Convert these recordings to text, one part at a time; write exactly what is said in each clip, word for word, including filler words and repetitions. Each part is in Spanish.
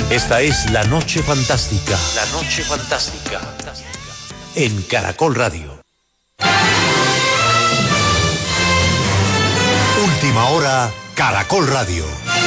Esta es La Noche Fantástica. La Noche Fantástica. En Caracol Radio. Última hora, Caracol Radio.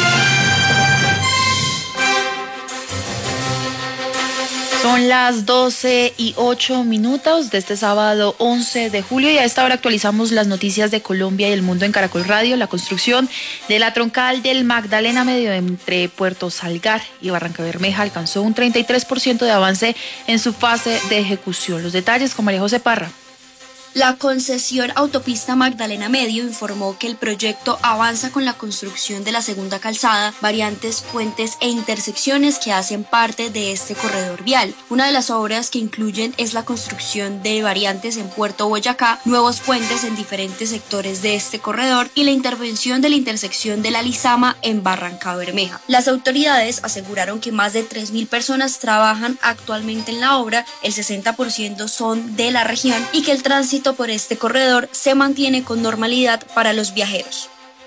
Son las doce y ocho minutos de este sábado once de julio y a esta hora actualizamos las noticias de Colombia y el mundo en Caracol Radio. La construcción de la troncal del Magdalena Medio entre Puerto Salgar y Barrancabermeja alcanzó un treinta y tres por ciento de avance en su fase de ejecución. Los detalles con María José Parra. La concesión Autopista Magdalena Medio informó que el proyecto avanza con la construcción de la segunda calzada, variantes, puentes e intersecciones que hacen parte de este corredor vial. Una de las obras que incluyen es la construcción de variantes en Puerto Boyacá, nuevos puentes en diferentes sectores de este corredor y la intervención de la intersección de la Lizama en Barrancabermeja. Las autoridades aseguraron que más de tres mil personas trabajan actualmente en la obra, el sesenta por ciento son de la región y que el tránsito por este corredor se mantiene con normalidad para los viajeros.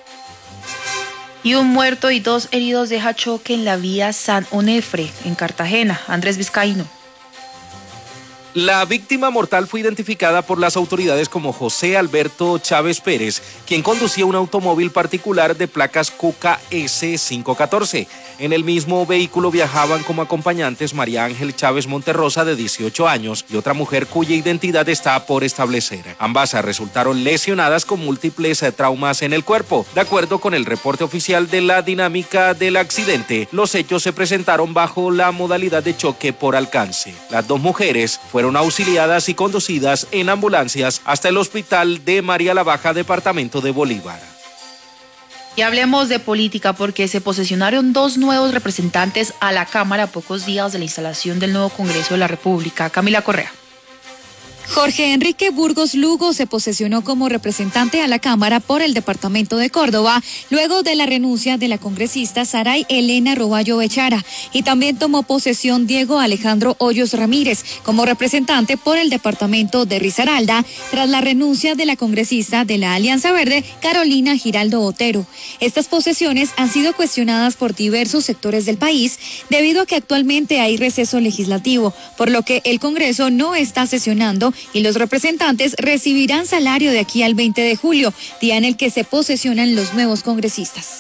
Y un muerto y dos heridos deja choque en la vía San Onofre, en Cartagena. Andrés Vizcaíno. La víctima mortal fue identificada por las autoridades como José Alberto Chávez Pérez, quien conducía un automóvil particular de placas Cuca S quinientos catorce. En el mismo vehículo viajaban como acompañantes María Ángel Chávez Monterrosa, de dieciocho años, y otra mujer cuya identidad está por establecer. Ambas resultaron lesionadas con múltiples traumas en el cuerpo. De acuerdo con el reporte oficial de la dinámica del accidente, los hechos se presentaron bajo la modalidad de choque por alcance. Las dos mujeres fueron auxiliadas y conducidas en ambulancias hasta el hospital de María la Baja, departamento de Bolívar. Y hablemos de política porque se posesionaron dos nuevos representantes a la Cámara a pocos días de la instalación del nuevo Congreso de la República. Camila Correa. Jorge Enrique Burgos Lugo se posesionó como representante a la Cámara por el departamento de Córdoba, luego de la renuncia de la congresista Saray Elena Roballo Bechara, y también tomó posesión Diego Alejandro Hoyos Ramírez como representante por el departamento de Risaralda, tras la renuncia de la congresista de la Alianza Verde, Carolina Giraldo Otero. Estas posesiones han sido cuestionadas por diversos sectores del país debido a que actualmente hay receso legislativo, por lo que el Congreso no está sesionando y los representantes recibirán salario de aquí al veinte de julio, día en el que se posesionan los nuevos congresistas.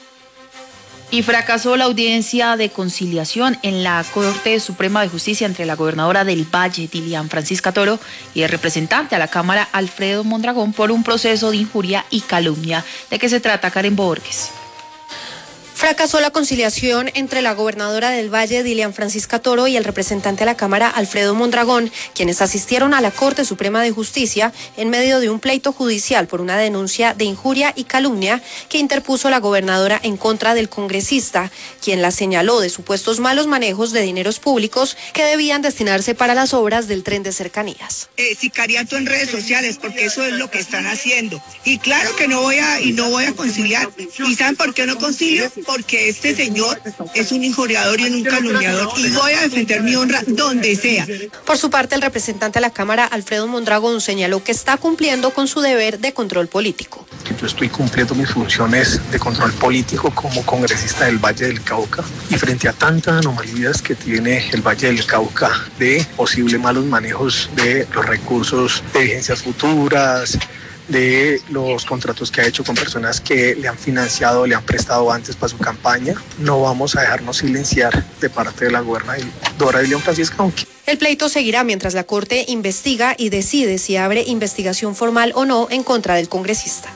Y fracasó la audiencia de conciliación en la Corte Suprema de Justicia entre la gobernadora del Valle, Dilian Francisca Toro, y el representante a la Cámara, Alfredo Mondragón, por un proceso de injuria y calumnia. ¿De qué se trata, Karen Borges? Fracasó la conciliación entre la gobernadora del Valle, Dilian Francisca Toro, y el representante a la Cámara, Alfredo Mondragón, quienes asistieron a la Corte Suprema de Justicia en medio de un pleito judicial por una denuncia de injuria y calumnia que interpuso la gobernadora en contra del congresista, quien la señaló de supuestos malos manejos de dineros públicos que debían destinarse para las obras del tren de cercanías. Eh, sicariato en redes sociales, porque eso es lo que están haciendo. Y claro que no voy a, y no voy a conciliar. ¿Y saben por qué no concilio? Porque este señor es un injuriador y un calumniador y voy a defender mi honra donde sea. Por su parte, el representante a la Cámara, Alfredo Mondragón, señaló que está cumpliendo con su deber de control político. Yo estoy cumpliendo mis funciones de control político como congresista del Valle del Cauca y frente a tantas anomalías que tiene el Valle del Cauca de posibles malos manejos de los recursos de vigencias futuras, de los contratos que ha hecho con personas que le han financiado, le han prestado antes para su campaña, no vamos a dejarnos silenciar de parte de la gobernadora Dilian Francisca. El pleito seguirá mientras la Corte investiga y decide si abre investigación formal o no en contra del congresista.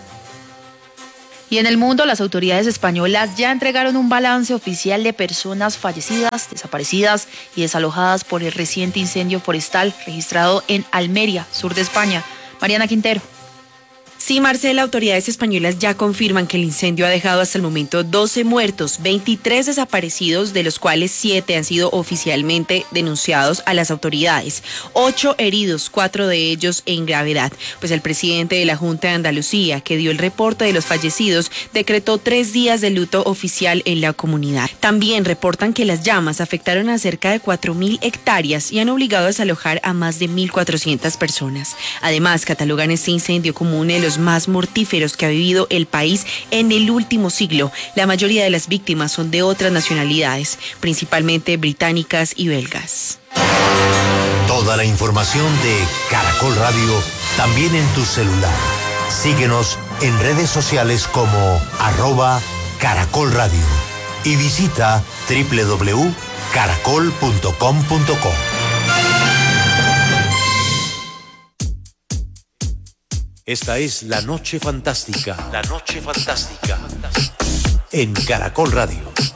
Y en el mundo, las autoridades españolas ya entregaron un balance oficial de personas fallecidas, desaparecidas y desalojadas por el reciente incendio forestal registrado en Almería, sur de España. Mariana Quintero. Sí, Marcela, autoridades españolas ya confirman que el incendio ha dejado hasta el momento doce muertos, veintitrés desaparecidos, de los cuales siete han sido oficialmente denunciados a las autoridades, ocho heridos, cuatro de ellos en gravedad. Pues el presidente de la Junta de Andalucía, que dio el reporte de los fallecidos, decretó tres días de luto oficial en la comunidad. También reportan que las llamas afectaron a cerca de cuatro mil hectáreas y han obligado a desalojar a más de mil cuatrocientas personas. Además, catalogan este incendio como uno de los más mortíferos que ha vivido el país en el último siglo. La mayoría de las víctimas son de otras nacionalidades, principalmente británicas y belgas. Toda la información de Caracol Radio también en tu celular. Síguenos en redes sociales como arroba Caracol Radio y visita doble u doble u doble u punto caracol punto com punto co. Esta es La Noche Fantástica. La Noche Fantástica. En Caracol Radio.